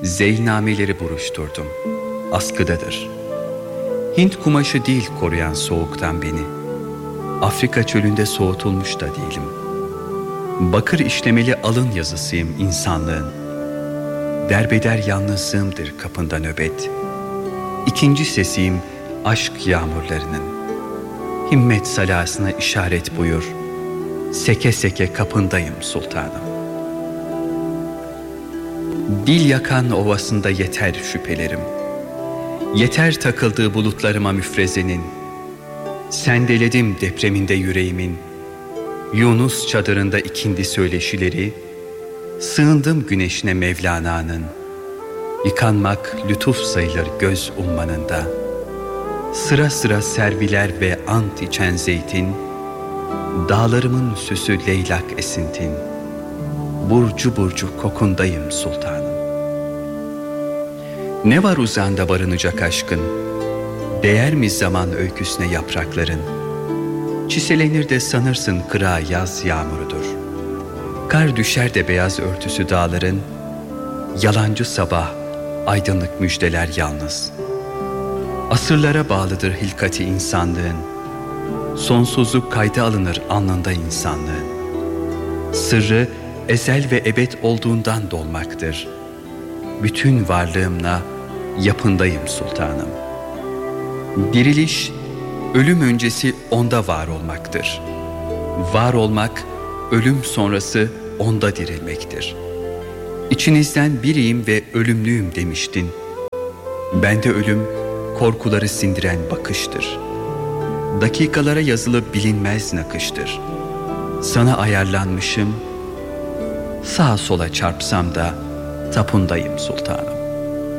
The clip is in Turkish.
Zeylnameleri buruşturdum, askıdadır. Hint kumaşı değil koruyan soğuktan beni. Afrika çölünde soğutulmuş da değilim. Bakır işlemeli alın yazısıyım insanlığın. Derbeder yalnızlığımdır kapında nöbet. İkinci sesiyim aşk yağmurlarının. Himmet salasına işaret buyur. Seke seke kapındayım sultanım. Dil yakan ovasında yeter şüphelerim. Yeter takıldığı bulutlarıma müfrezenin. Sendeledim depreminde yüreğimin. Yunus çadırında ikindi söyleşileri. Sığındım güneşine Mevlana'nın. Yıkanmak lütuf sayılır göz ummanında. Sıra sıra serviler ve ant içen zeytin. Dağlarımın süsü leylak esintin. Burcu burcu kokundayım sultanım. Ne var uzağında barınacak aşkın? Değer mi zaman öyküsüne yaprakların? Çiselenir de sanırsın kıra yaz yağmurudur. Kar düşer de beyaz örtüsü dağların. Yalancı sabah, aydınlık müjdeler yalnız. Asırlara bağlıdır hilkati insanlığın. Sonsuzluk kayda alınır alnında insanlığın. Sırrı ezel ve ebed olduğundan dolmaktır. Bütün varlığımla yapındayım sultanım. Diriliş, ölüm öncesi onda var olmaktır. Var olmak, ölüm sonrası onda dirilmektir. İçinizden biriyim ve ölümlüyüm demiştin. Bende ölüm, korkuları sindiren bakıştır. Dakikalara yazılı bilinmez nakıştır. Sana ayarlanmışım, sağa sola çarpsam da tapundayım sultanım.